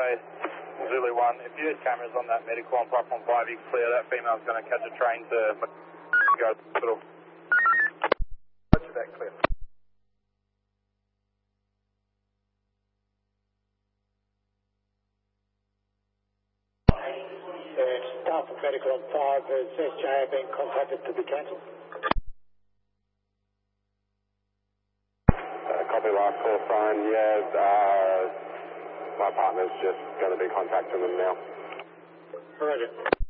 say Zulu 1, if you had cameras on that medical on platform 5, you can clear. That female's going to catch a train to go to the hospital. Roger that, clear. Staff of medical on 5, has SJA been contacted to be cancelled? Copy last call sign, yeah, my partner's just going to be contacting them now. Roger.